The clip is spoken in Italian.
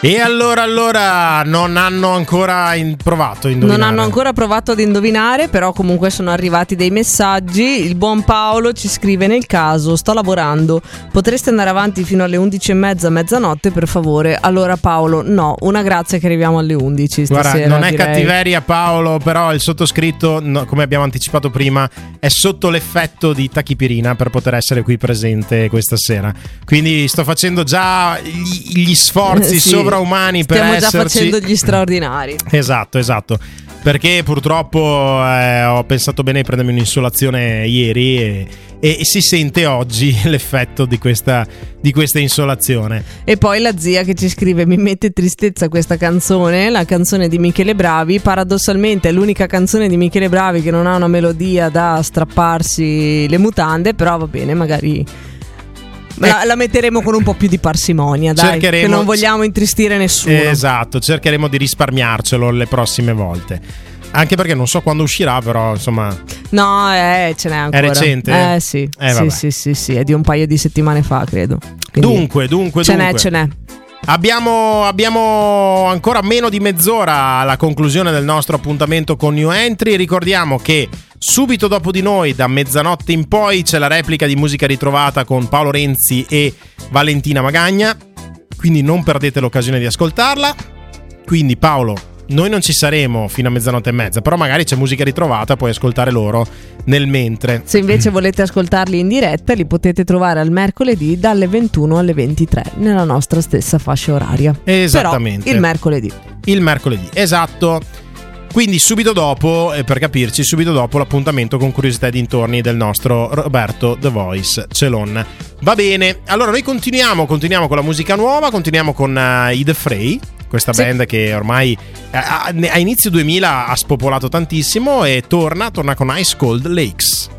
E allora non hanno ancora provato a indovinare. Non hanno ancora provato ad indovinare, però comunque sono arrivati dei messaggi. Il buon Paolo ci scrive: nel caso sto lavorando, potreste andare avanti fino alle 11:30, mezzanotte per favore? Allora Paolo, no, una grazia che arriviamo alle 11 stasera. Guarda, non è direi. cattiveria Paolo, però il sottoscritto, no, come abbiamo anticipato prima, è sotto l'effetto di tachipirina per poter essere qui presente questa sera. Quindi sto facendo già gli sforzi sì, sovrumani per esserci. Stiamo già facendo gli straordinari. Esatto, perché purtroppo ho pensato bene di prendermi un'insolazione ieri e si sente oggi l'effetto di questa insolazione. E poi la zia che ci scrive: mi mette tristezza questa canzone, la canzone di Michele Bravi. Paradossalmente è l'unica canzone di Michele Bravi che non ha una melodia da strapparsi le mutande, però va bene, magari la metteremo con un po' più di parsimonia, dai, che non vogliamo intristire nessuno. Esatto, cercheremo di risparmiarcelo le prossime volte. Anche perché non so quando uscirà, però insomma. No, ce n'è ancora. È recente? Sì. Sì, è di un paio di settimane fa, credo. Quindi Dunque. Ce n'è. Abbiamo ancora meno di mezz'ora alla conclusione del nostro appuntamento con New Entry. Ricordiamo che subito dopo di noi, da mezzanotte in poi, c'è la replica di Musica Ritrovata con Paolo Renzi e Valentina Magagna, quindi non perdete l'occasione di ascoltarla. Quindi Paolo, noi non ci saremo fino a mezzanotte e mezza, però magari c'è Musica Ritrovata, puoi ascoltare loro nel mentre. Se invece volete ascoltarli in diretta, li potete trovare al mercoledì dalle 21 alle 23 nella nostra stessa fascia oraria. Esattamente. Però il mercoledì, esatto. Quindi subito dopo, per capirci, l'appuntamento con Curiosità e dintorni del nostro Roberto The Voice Celon. Va bene, allora noi continuiamo con la musica nuova, continuiamo con i The Fray, questa band che ormai a inizio 2000 ha spopolato tantissimo e torna con Ice Cold Lakes.